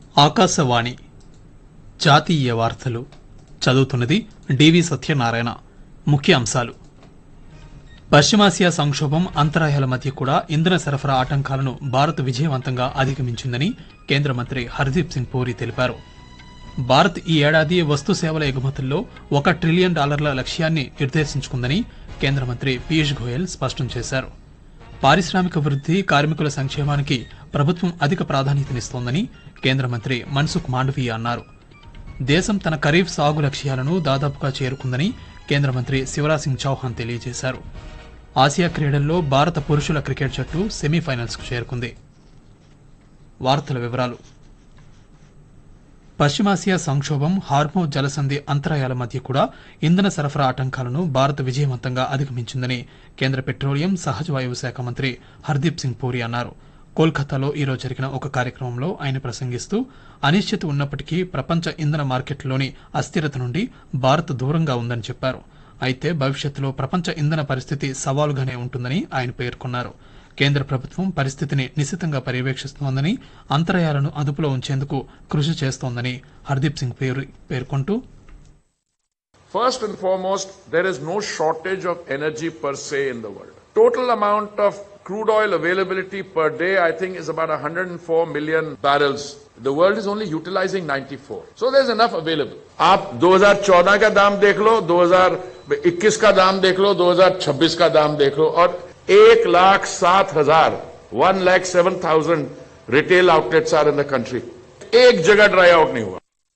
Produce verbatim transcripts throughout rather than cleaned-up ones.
ఆకాశవాణి జాతీయ వార్తలు చదువుతున్నది డివి సత్యనారాయణ. ముఖ్య అంశాలు: పశ్చిమాసియా సంక్షోభం, అంతరాయాల మధ్య కూడా ఇంధన సరఫరా ఆటంకాలను భారత్ విజయవంతంగా అధిగమించిందని కేంద్ర మంత్రి హర్దీప్ సింగ్ పూరి తెలిపారు. భారత్ ఈ ఏడాది వస్తు సేవల ఎగుమతుల్లో ఒక ట్రిలియన్ డాలర్ల లక్ష్యాన్ని నిర్దేశించుకుందని కేంద్ర మంత్రి పీయూష్ గోయల్ స్పష్టం చేశారు. పారిశ్రామిక వృద్ధి, కార్మికుల సంక్షేమానికి ప్రభుత్వం అధిక ప్రాధాన్యతనిస్తోందని కేంద్ర మంత్రి మన్సుఖ్ మాండవీయ అన్నారు. దేశం తన ఖరీఫ్ సాగు లక్ష్యాలను దాదాపుగా చేరుకుందని కేంద్ర మంత్రి శివరాజ్ సింగ్ చౌహాన్ తెలియజేశారు. ఆసియా క్రీడల్లో భారత పురుషుల క్రికెట్ జట్టు సెమీఫైనల్స్ కు చేరుకుంది. వార్తల వివరాలు: పశ్చిమాసియా సంక్షోభం, హార్మోజ్ జలసంధి అంతరాయాల మధ్య కూడా ఇంధన సరఫరా ఆటంకాలను భారత్ విజయవంతంగా అధిగమించిందని కేంద్ర పెట్రోలియం, సహజ వాయువు శాఖ మంత్రి హర్దీప్ సింగ్ పూరి అన్నారు. కోల్కతాలో ఈరోజు జరిగిన ఒక కార్యక్రమంలో ఆయన ప్రసంగిస్తూ, అనిశ్చితి ఉన్నప్పటికీ ప్రపంచ ఇంధన మార్కెట్లోని అస్థిరత నుండి భారత్ దూరంగా ఉందని చెప్పారు. అయితే భవిష్యత్తులో ప్రపంచ ఇంధన పరిస్థితి సవాలుగానే ఉంటుందని ఆయన పేర్కొన్నారు. కేంద్ర ప్రభుత్వం పరిస్థితిని నిశితంగా పర్యవేక్షిస్తోందని, అంతరాయాలను అదుపులో ఉంచేందుకు కృషి చేస్తోందని హర్దీప్ సింగ్ పేర్కొంటూ, First and foremost, there is no shortage of energy per se in the world. Total amount of crude oil availability per day, I think, is about one hundred four million barrels. The world is only utilizing ninety-four. So there's enough available. आप दो हज़ार चौदह का दाम देख लो, दो हज़ार इक्कीस का दाम देख लो, दो हज़ार छब्बीस का दाम देख लो, और एक लाख सात हजार one lakh seven thousand retail outlets are in the country. एक जगह ड्राई आउट नहीं हुआ.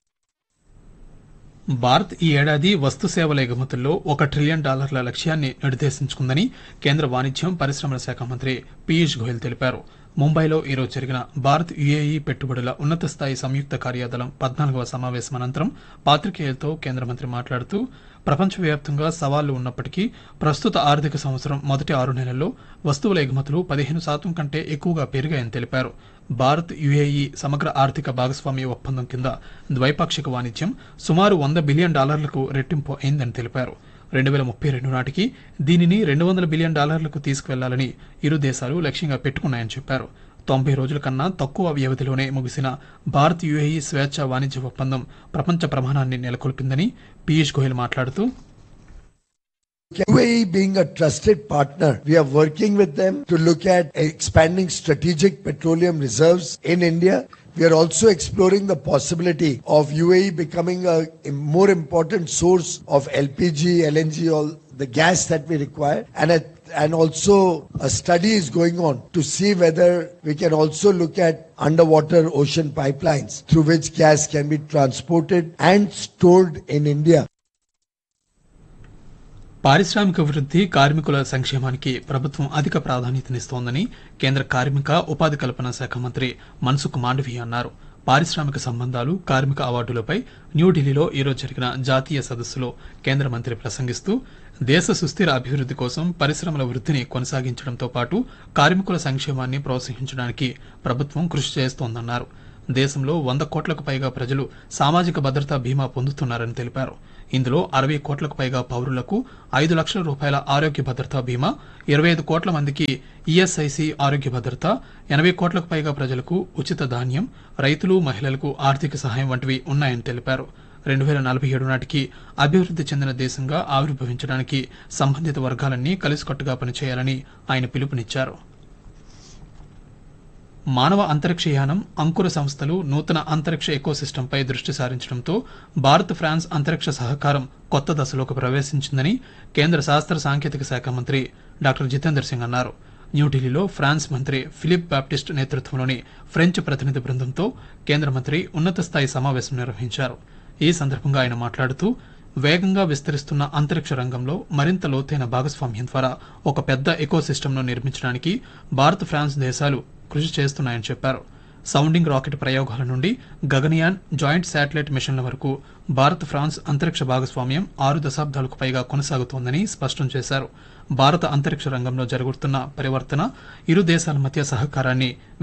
భారత్ ఈ ఏడాది వస్తు సేవల ఎగుమతుల్లో ఒక ట్రిలియన్ డాలర్ల లక్ష్యాన్ని నిర్దేశించుకుందని కేంద్ర వాణిజ్యం, పరిశ్రమల శాఖ మంత్రి పీయూష్ గోయల్ తెలిపారు. ముంబైలో ఈరోజు జరిగిన భారత్ యుఏఈ పెట్టుబడుల ఉన్నత స్థాయి సంయుక్త కార్యదళం పద్నాలుగవ సమావేశం అనంతరం పాత్రికేయులతో కేంద్ర మంత్రి మాట్లాడుతూ, ప్రపంచవ్యాప్తంగా సవాళ్లు ఉన్నప్పటికీ ప్రస్తుత ఆర్థిక సంవత్సరం మొదటి ఆరు నెలల్లో వస్తువుల ఎగుమతులు పదిహేను శాతం కంటే ఎక్కువగా పెరిగాయని తెలిపారు. భారత్ యుఏఈ సమగ్ర ఆర్థిక భాగస్వామ్య ఒప్పందం కింద ద్వైపాక్షిక వాణిజ్యం సుమారు వంద బిలియన్ డాలర్లకు రెట్టింపు అయిందని తెలిపారు. రెండు వేల ముప్పై రెండు నాటికి దీనిని రెండు వందల బిలియన్ డాలర్లకు తీసుకువెళ్లాలని ఇరు దేశాలు లక్ష్యంగా పెట్టుకున్నాయని చెప్పారు. తొంభై రోజుల కన్నా తక్కువ వ్యవధిలోనే ముగిసిన భారత్ యుఏఈ స్వేచ్ఛ వాణిజ్య ఒప్పందం ప్రపంచ ప్రమాణాన్ని నెలకొల్పిందని పీయూష్ గోయల్ మాట్లాడుతూ, U A E being a trusted partner, we are working with them to look at expanding strategic petroleum reserves in India. We are also exploring the possibility of U A E becoming a, a more important source of L P G, L N G, all the gas that we require, and a, and also a study is going on to see whether we can also look at underwater ocean pipelines through which gas can be transported and stored in India. పారిశ్రామిక వృద్ధి, కార్మికుల సంక్షేమానికి ప్రభుత్వం అధిక ప్రాధాన్యతనిస్తోందని కేంద్ర కార్మిక, ఉపాధి కల్పన శాఖ మంత్రి మన్సుఖ్ మాండవీయ అన్నారు. పారిశ్రామిక సంబంధాలు, కార్మిక అవార్డులపై న్యూఢిల్లీలో ఈరోజు జరిగిన జాతీయ సదస్సులో కేంద్ర మంత్రి ప్రసంగిస్తూ, దేశ సుస్థిర అభివృద్ధి కోసం పరిశ్రమల వృద్ధిని కొనసాగించడంతో పాటు కార్మికుల సంక్షేమాన్ని ప్రోత్సహించడానికి ప్రభుత్వం కృషి చేస్తోందన్నారు. దేశంలో వంద కోట్లకు పైగా ప్రజలు సామాజిక భద్రతా బీమా పొందుతున్నారని తెలిపారు. ఇందులో అరవై కోట్లకు పైగా పౌరులకు ఐదు లక్షల రూపాయల ఆరోగ్య భద్రతా బీమా, ఇరవై ఐదు కోట్ల మందికి ఈఎస్ఐసి ఆరోగ్య భద్రత, ఎనభై కోట్లకు పైగా ప్రజలకు ఉచిత ధాన్యం, రైతులు, మహిళలకు ఆర్థిక సహాయం వంటివి ఉన్నాయని తెలిపారు. రెండు వేల నలభై ఏడు నాటికి అభివృద్ధి చెందిన దేశంగా ఆవిర్భవించడానికి సంబంధిత వర్గాలన్నీ కలిసికట్టుగా పనిచేయాలని ఆయన పిలుపునిచ్చారు. మానవ అంతరిక్షయానం, అంకుర సంస్థలు నూతన అంతరిక్ష ఎకోసిస్టంపై దృష్టి సారించడంతో భారత్, ఫ్రాన్స్ అంతరిక్ష సహకారం కొత్త దశలోకి ప్రవేశించిందని కేంద్ర శాస్త్ర సాంకేతిక శాఖ మంత్రి డాక్టర్ జితేందర్ సింగ్ అన్నారు. న్యూఢిల్లీలో ఫ్రాన్స్ మంత్రి ఫిలిప్ బాప్టిస్ట్ నేతృత్వంలోని ఫ్రెంచ్ ప్రతినిధి బృందంతో కేంద్ర మంత్రి ఉన్నత స్థాయి సమావేశం నిర్వహించారు. ఈ సందర్భంగా ఆయన మాట్లాడుతూ, వేగంగా విస్తరిస్తున్న అంతరిక్ష రంగంలో మరింత లోతైన భాగస్వామ్యం ద్వారా ఒక పెద్ద ఎకోసిస్టమ్ను నిర్మించడానికి భారత్, ఫ్రాన్స్ దేశాలు కృషి చేస్తున్నాయని చెప్పారు. సౌండింగ్ రాకెట్ ప్రయోగాల నుండి గగనయాన్, జాయింట్ శాటిలైట్ మిషన్ల వరకు భారత్, ఫ్రాన్స్ అంతరిక్ష భాగస్వామ్యం ఆరు దశాబ్దాలకు పైగా కొనసాగుతోందని స్పష్టం చేశారు. భారత అంతరిక్ష రంగంలో జరుగుతున్న పరివర్తన ఇరు దేశాల మధ్య సహకారాన్ని